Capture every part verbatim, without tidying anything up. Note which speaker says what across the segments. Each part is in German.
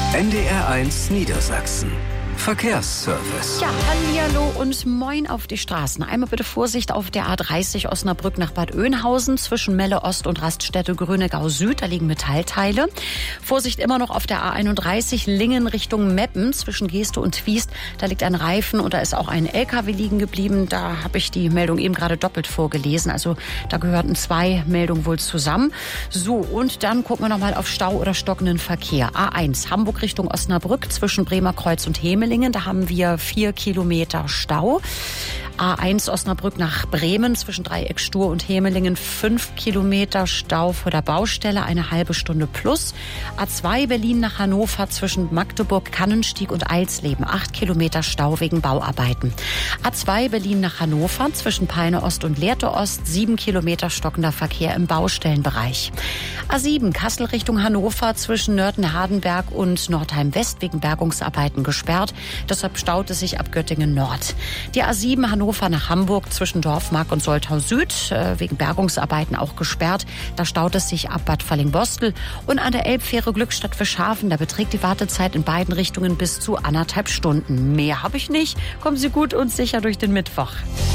Speaker 1: N D R eins Niedersachsen. Verkehrsservice.
Speaker 2: Ja, hallihallo und moin auf die Straßen. Einmal bitte Vorsicht auf der A dreißig Osnabrück nach Bad Oeynhausen zwischen Melle Ost und Raststätte Grünegau Süd. Da liegen Metallteile. Vorsicht immer noch auf der A einunddreißig Lingen Richtung Meppen zwischen Geeste und Twiest. Da liegt ein Reifen und da ist auch ein L K W liegen geblieben. Da habe ich die Meldung eben gerade doppelt vorgelesen. Also da gehörten zwei Meldungen wohl zusammen. So, und dann gucken wir nochmal auf Stau oder stockenden Verkehr. A eins Hamburg Richtung Osnabrück zwischen Bremer Kreuz und Hemelingen. Da haben wir vier Kilometer Stau. A eins Osnabrück nach Bremen zwischen Dreieck Stur und Hemelingen fünf Kilometer Stau vor der Baustelle, eine halbe Stunde plus. A zwei Berlin nach Hannover zwischen Magdeburg, Kannenstieg und Eilsleben acht Kilometer Stau wegen Bauarbeiten. A zwei Berlin nach Hannover zwischen Peine Ost und Lehrte Ost sieben Kilometer stockender Verkehr im Baustellenbereich. A sieben Kassel Richtung Hannover zwischen Nörten-Hardenberg und Nordheim West wegen Bergungsarbeiten gesperrt. Deshalb staut es sich ab Göttingen Nord. Die A sieben Hannover nach Hamburg zwischen Dorfmark und Soltau Süd äh, wegen Bergungsarbeiten auch gesperrt. Da staut es sich ab Bad Falling-Bostel. Und an der Elbfähre Glückstadt Fischhafen, da beträgt die Wartezeit in beiden Richtungen bis zu anderthalb Stunden. Mehr habe ich nicht. Kommen Sie gut und sicher durch den Mittwoch.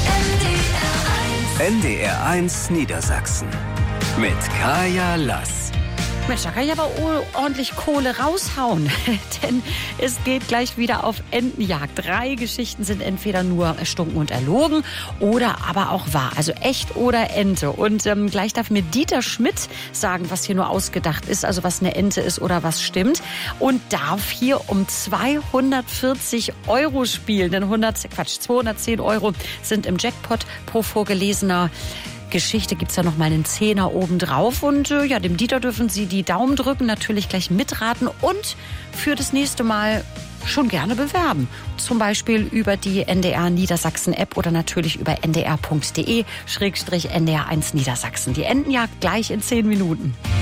Speaker 1: N D R eins Niedersachsen mit Kaya Lass.
Speaker 2: Mensch, da kann ich aber ordentlich Kohle raushauen, denn es geht gleich wieder auf Entenjagd. Drei Geschichten sind entweder nur erstunken und erlogen oder aber auch wahr, also echt oder Ente. Und ähm, gleich darf mir Dieter Schmidt sagen, was hier nur ausgedacht ist, also was eine Ente ist oder was stimmt. Und darf hier um zweihundertvierzig Euro spielen, denn hundert, Quatsch, zweihundertzehn Euro sind im Jackpot pro vorgelesener Geschichte. Gibt's ja noch mal einen Zehner obendrauf. Und äh, ja, dem Dieter dürfen Sie die Daumen drücken, natürlich gleich mitraten und für das nächste Mal schon gerne bewerben. Zum Beispiel über die N D R Niedersachsen App oder natürlich über n d r punkt d e Schrägstrich N D R eins Niedersachsen. Die Entenjagd gleich in zehn Minuten.